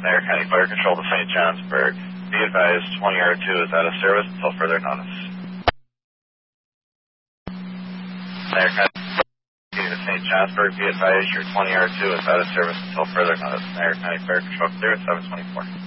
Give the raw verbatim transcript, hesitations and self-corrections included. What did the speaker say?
Snyder County Fire Control to Saint Johnsburg. Be advised, twenty R two is out of service until further notice. Snyder County to Saint Johnsburg, be advised your twenty R two is out of service until further notice. Snyder County Fire Control clear at seven twenty-four.